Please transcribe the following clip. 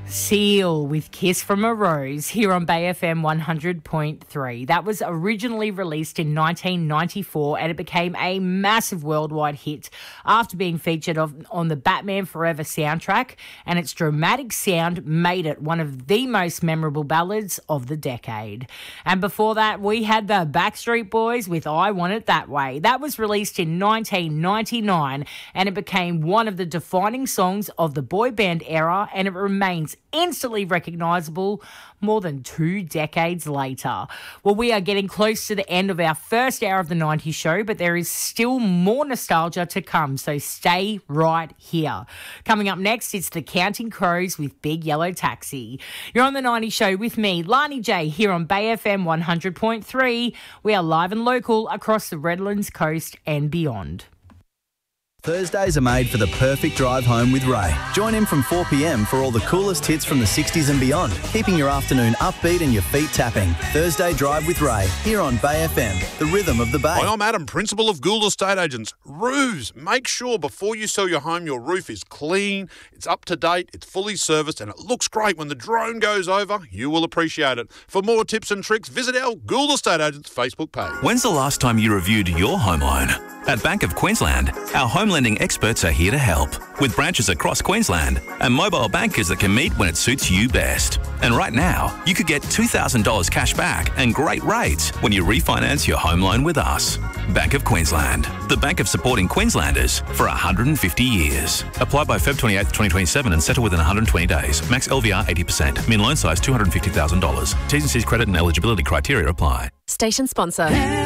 Seal with Kiss from a Rose here on Bay FM 100.3. That was originally released in 1994 and it became a massive worldwide hit after being featured on the Batman Forever soundtrack, and its dramatic sound made it one of the most memorable ballads of the decade. And before that, we had the Backstreet Boys with I Want It That Way. That was released in 1999 and it became one of the defining songs of the boy band era, and it remains instantly recognisable more than 2 decades later. Well, we are getting close to the end of our first hour of the 90s show, but there is still more nostalgia to come, so stay right here. Coming up next, it's the Counting Crows with Big Yellow Taxi. You're on the 90s show with me, Lani J, here on Bay FM 100.3. We are live and local across the Redlands coast and beyond. Thursdays are made for the perfect drive home with Ray. Join him from 4 p.m. for all the coolest hits from the 60s and beyond, keeping your afternoon upbeat and your feet tapping. Thursday Drive with Ray, here on Bay FM, the rhythm of the Bay. Hi, I'm Adam, Principal of Gould Estate Agents. Roofs. Make sure before you sell your home, your roof is clean, it's up to date, it's fully serviced, and it looks great. When the drone goes over, you will appreciate it. For more tips and tricks, visit our Gould Estate Agents Facebook page. When's the last time you reviewed your home loan? At Bank of Queensland, our home lending experts are here to help, with branches across Queensland and mobile bankers that can meet when it suits you best. And right now, you could get $2,000 cash back and great rates when you refinance your home loan with us. Bank of Queensland, the bank of supporting Queenslanders for 150 years. Apply by Feb 28, 2027 and settle within 120 days. Max LVR 80%. Min loan size $250,000. T's and C's credit and eligibility criteria apply. Station sponsor.